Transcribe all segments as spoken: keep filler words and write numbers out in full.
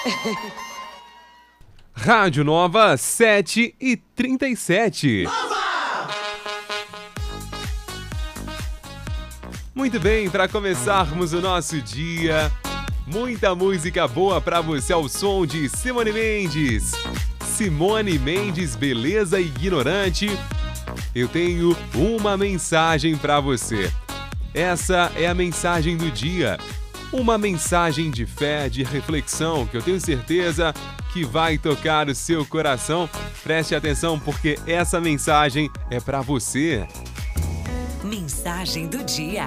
Rádio Nova sete e trinta e sete. Muito bem, para começarmos o nosso dia, muita música boa para você ao som de Simone Mendes. Simone Mendes, Beleza Ignorante. Eu tenho uma mensagem para você. Essa é a mensagem do dia. Uma mensagem de fé, de reflexão, que eu tenho certeza que vai tocar o seu coração. Preste atenção, porque essa mensagem é para você. Mensagem do dia.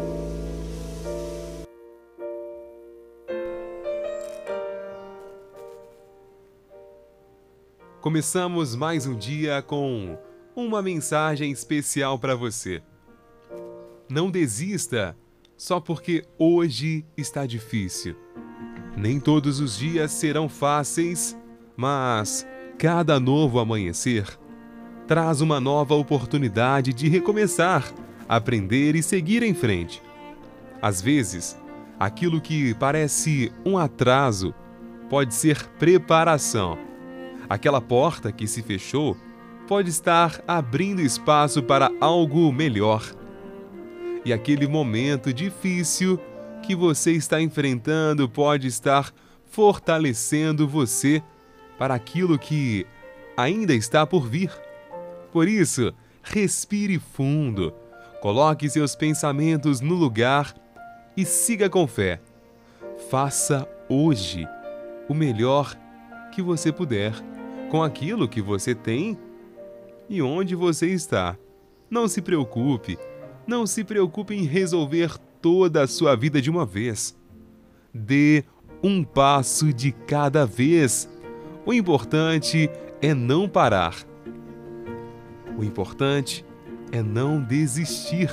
Começamos mais um dia com uma mensagem especial para você. Não desista só porque hoje está difícil. Nem todos os dias serão fáceis, mas cada novo amanhecer traz uma nova oportunidade de recomeçar, aprender e seguir em frente. Às vezes, aquilo que parece um atraso pode ser preparação. Aquela porta que se fechou pode estar abrindo espaço para algo melhor. E aquele momento difícil que você está enfrentando pode estar fortalecendo você para aquilo que ainda está por vir. Por isso, respire fundo, coloque seus pensamentos no lugar e siga com fé. Faça hoje o melhor que você puder com aquilo que você tem e onde você está. Não se preocupe, não se preocupe em resolver toda a sua vida de uma vez. Dê um passo de cada vez. O importante é não parar. O importante é não desistir.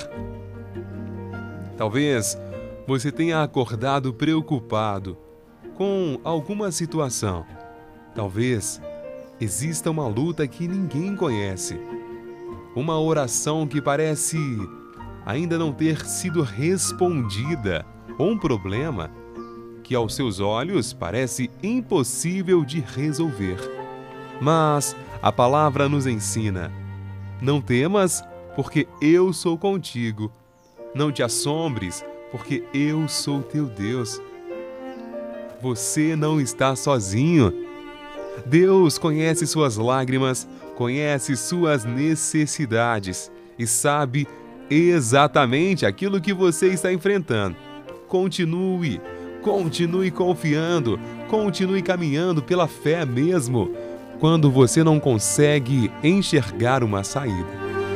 Talvez você tenha acordado preocupado com alguma situação. Talvez exista uma luta que ninguém conhece. Uma oração que parece ainda não ter sido respondida. Ou um problema que aos seus olhos parece impossível de resolver. Mas a palavra nos ensina: não temas, porque eu sou contigo. Não te assombres, porque eu sou teu Deus. Você não está sozinho. Deus conhece suas lágrimas, conhece suas necessidades e sabe exatamente aquilo que você está enfrentando. Continue, continue confiando, continue caminhando pela fé mesmo, quando você não consegue enxergar uma saída.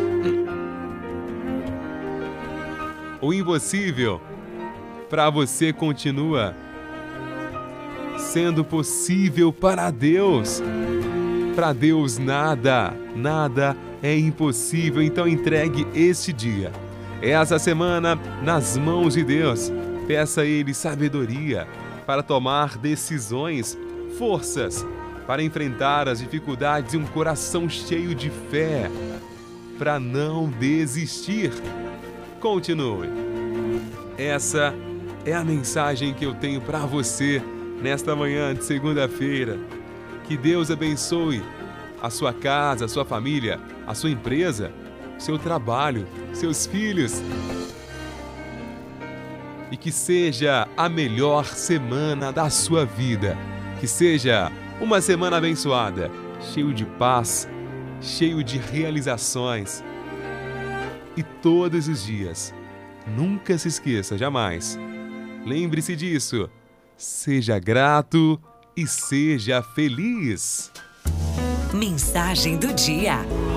O impossível para você continua sendo possível para Deus. Para Deus nada, nada é impossível. Então entregue este dia, essa semana, nas mãos de Deus. Peça a Ele sabedoria para tomar decisões, forças para enfrentar as dificuldades e um coração cheio de fé para não desistir. Continue. Essa é a mensagem que eu tenho para você nesta manhã de segunda-feira. Que Deus abençoe a sua casa, a sua família, a sua empresa, seu trabalho, seus filhos. E que seja a melhor semana da sua vida. Que seja uma semana abençoada, cheio de paz, cheio de realizações. E todos os dias, nunca se esqueça, jamais. Lembre-se disso. Seja grato e seja feliz. Mensagem do dia.